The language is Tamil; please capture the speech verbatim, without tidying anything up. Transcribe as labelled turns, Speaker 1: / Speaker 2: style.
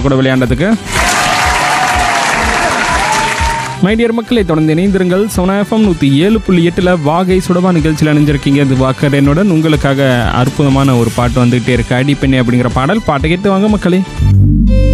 Speaker 1: கூட விளையாண்டதுக்கு. மைடியர் மக்களை தொடர்ந்து இணைந்திருங்கள். சோனா எஃப்எம் நூற்றி ஏழு புள்ளி எட்டில் வாகை சுடவா நிகழ்ச்சியில் அணிஞ்சிருக்கீங்க. இது வாக்கரனுடன் உங்களுக்காக அற்புதமான ஒரு பாட்டு வந்துகிட்டே இருக்கு. அடிப்பெண்ணே அப்படிங்கிற பாடல். பாட்டை கேட்டு வாங்க மக்களே.